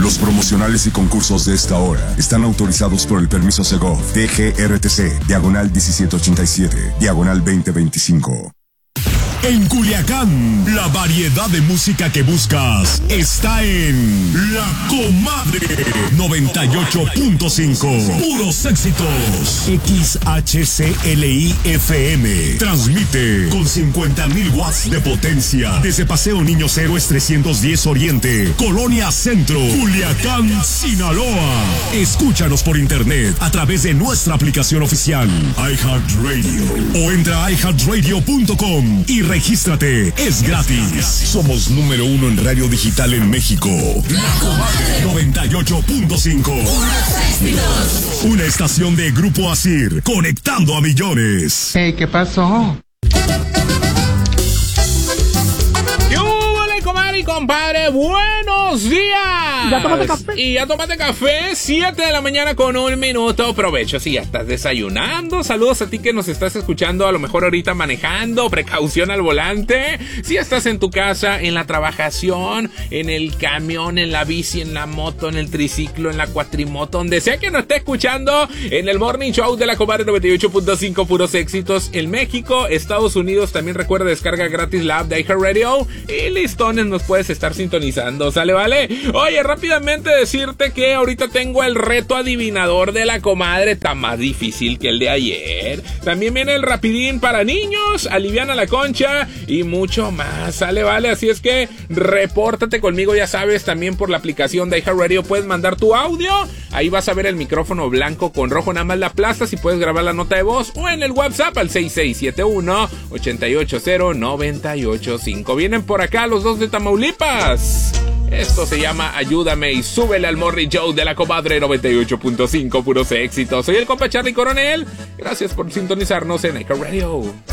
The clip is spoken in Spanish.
Los promocionales y concursos de esta hora están autorizados por el permiso Segov, DGRTC, diagonal 1787, diagonal 2025. En Culiacán, la variedad de música que buscas está en La Comadre 98.5. Puros éxitos. XHCLI FM. Transmite con 50,000 watts de potencia. Desde Paseo Niños Héroes 310 Oriente, Colonia Centro, Culiacán, Sinaloa. Escúchanos por internet a través de nuestra aplicación oficial, iHeartRadio. O entra a iHeartRadio.com y regístrate, es gratis. Somos número 1 en radio digital en México. La Comadre 98.5. Una estación de Grupo Asir, conectando a millones. Hey, ¿qué pasó? Compadre, buenos días. ¿Ya tomaste café? Y ya tomaste café, 7 de la mañana con 1 minuto. Provecho si ya estás desayunando. Saludos a ti que nos estás escuchando, a lo mejor ahorita manejando. Precaución al volante. Si estás en tu casa, en la trabajación, en el camión, en la bici, en la moto, en el triciclo, en la cuatrimoto, donde sea que nos esté escuchando, en el Morning Show de la Comadre 98.5, puros éxitos en México, Estados Unidos. También recuerda, descarga gratis la app de iHeartRadio y listones nos puedes estar sintonizando, ¿sale, vale? Oye, rápidamente decirte que ahorita tengo el reto adivinador de la comadre, está más difícil que el de ayer. También viene el rapidín para niños, aliviana la concha y mucho más, ¿sale, vale? Así es que repórtate conmigo, ya sabes, también por la aplicación de iHeartRadio puedes mandar tu audio, ahí vas a ver el micrófono blanco con rojo, nada más la aplastas y puedes grabar la nota de voz, o en el WhatsApp al 6671-880-985. Vienen por acá los dos de Tamaulipas. Esto se llama Ayúdame y súbele al Morning Show de la Comadre 98.5, puros éxitos. Soy el compa Charlie Coronel. Gracias por sintonizarnos en iHeartRadio.